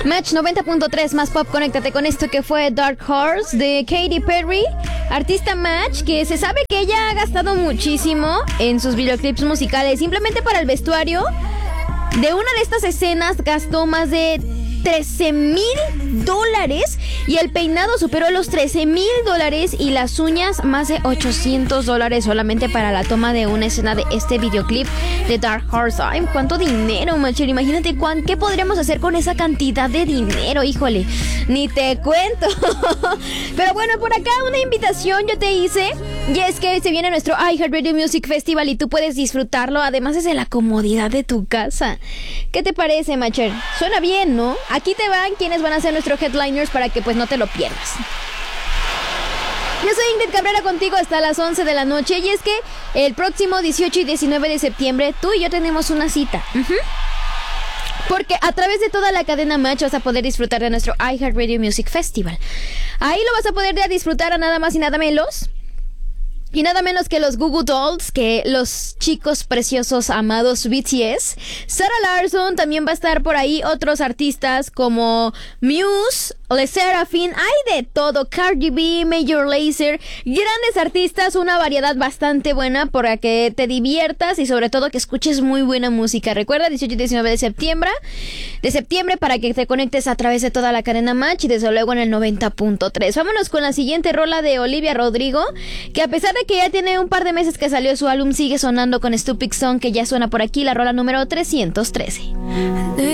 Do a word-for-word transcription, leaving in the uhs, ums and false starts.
Match noventa punto tres más pop, conéctate con esto que fue Dark Horse de Katy Perry, artista Match, que se sabe que ella ha gastado muchísimo en sus videoclips musicales. Simplemente para el vestuario de una de estas escenas gastó más de trece mil dólares y el peinado superó los trece mil dólares y las uñas más de ochocientos dólares solamente para la toma de una escena de este videoclip de Dark Horse. Ay, cuánto dinero, Machel. Imagínate cuán, qué podríamos hacer con esa cantidad de dinero, híjole, ni te cuento. Pero bueno, por acá una invitación yo te hice, y es que se viene nuestro iHeartRadio Music Festival y tú puedes disfrutarlo, además desde la comodidad de tu casa. ¿Qué te parece, Machel? Suena bien, ¿no? Aquí te van quienes van a ser nuestros headliners para que pues no te lo pierdas. Yo soy Ingrid Cabrera contigo hasta las once de la noche, y es que el próximo dieciocho y diecinueve de septiembre tú y yo tenemos una cita. Uh-huh. Porque a través de toda la cadena Match vas a poder disfrutar de nuestro iHeartRadio Music Festival. Ahí lo vas a poder disfrutar a nada más y nada menos y nada menos que los Goo Goo Dolls, que los chicos preciosos amados B T S. Sarah Larsson también va a estar por ahí, otros artistas como Muse, Le Sserafim, hay de todo, Cardi B, Major Lazer, grandes artistas, una variedad bastante buena para que te diviertas y sobre todo que escuches muy buena música. Recuerda, dieciocho y diecinueve de septiembre, de septiembre para que te conectes a través de toda la cadena Match y desde luego en el noventa punto tres. Vámonos con la siguiente rola de Olivia Rodrigo, que a pesar de que ya tiene un par de meses que salió su álbum, sigue sonando con Stupid Song, que ya suena por aquí, la rola número trescientos trece.